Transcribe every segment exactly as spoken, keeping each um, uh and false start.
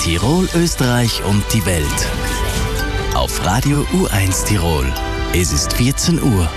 Tirol, Österreich und die Welt. Auf Radio U eins Tirol. Es ist vierzehn Uhr.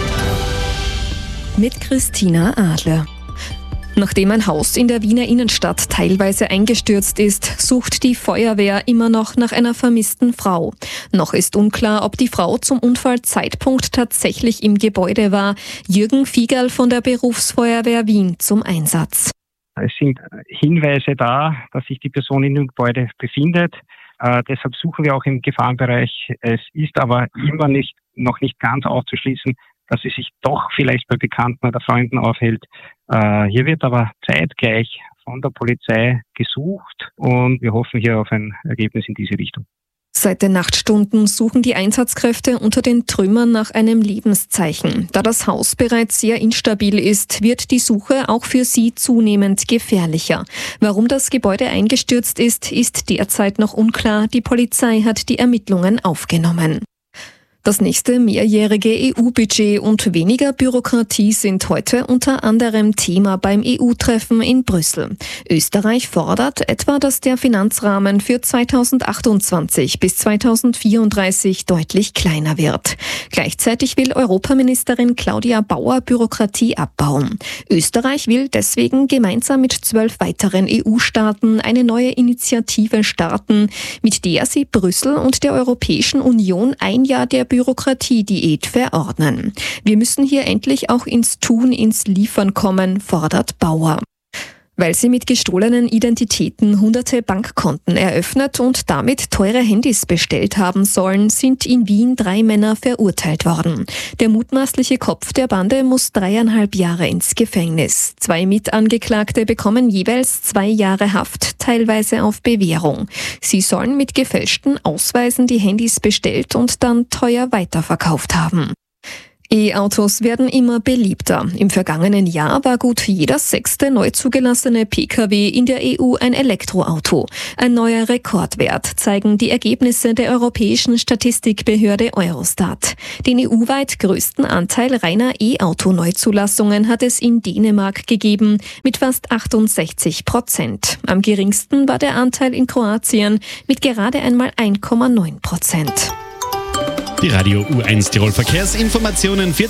Mit Christina Adler. Nachdem ein Haus in der Wiener Innenstadt teilweise eingestürzt ist, sucht die Feuerwehr immer noch nach einer vermissten Frau. Noch ist unklar, ob die Frau zum Unfallzeitpunkt tatsächlich im Gebäude war. Jürgen Fiegerl von der Berufsfeuerwehr Wien zum Einsatz. Es sind Hinweise da, dass sich die Person in dem Gebäude befindet. Äh, deshalb suchen wir auch im Gefahrenbereich. Es ist aber immer nicht, noch nicht ganz auszuschließen, dass sie sich doch vielleicht bei Bekannten oder Freunden aufhält. Äh, hier wird aber zeitgleich von der Polizei gesucht und wir hoffen hier auf ein Ergebnis in diese Richtung. Seit den Nachtstunden suchen die Einsatzkräfte unter den Trümmern nach einem Lebenszeichen. Da das Haus bereits sehr instabil ist, wird die Suche auch für sie zunehmend gefährlicher. Warum das Gebäude eingestürzt ist, ist derzeit noch unklar. Die Polizei hat die Ermittlungen aufgenommen. Das nächste mehrjährige E U-Budget und weniger Bürokratie sind heute unter anderem Thema beim E U-Treffen in Brüssel. Österreich fordert etwa, dass der Finanzrahmen für zweitausendachtundzwanzig bis zweitausendvierunddreißig deutlich kleiner wird. Gleichzeitig will Europaministerin Claudia Bauer Bürokratie abbauen. Österreich will deswegen gemeinsam mit zwölf weiteren E U-Staaten eine neue Initiative starten, mit der sie Brüssel und der Europäischen Union ein Jahr der Bürokratiediät verordnen. Wir müssen hier endlich auch ins Tun, ins Liefern kommen, fordert Bauer. Weil sie mit gestohlenen Identitäten hunderte Bankkonten eröffnet und damit teure Handys bestellt haben sollen, sind in Wien drei Männer verurteilt worden. Der mutmaßliche Kopf der Bande muss dreieinhalb Jahre ins Gefängnis. Zwei Mitangeklagte bekommen jeweils zwei Jahre Haft, teilweise auf Bewährung. Sie sollen mit gefälschten Ausweisen die Handys bestellt und dann teuer weiterverkauft haben. E-Autos werden immer beliebter. Im vergangenen Jahr war gut jeder sechste neu zugelassene Pkw in der E U ein Elektroauto. Ein neuer Rekordwert zeigen die Ergebnisse der europäischen Statistikbehörde Eurostat. Den E U-weit größten Anteil reiner E-Auto-Neuzulassungen hat es in Dänemark gegeben, mit fast achtundsechzig Prozent. Am geringsten war der Anteil in Kroatien mit gerade einmal eins Komma neun Prozent. Die Radio U eins Tirol Verkehrsinformationen.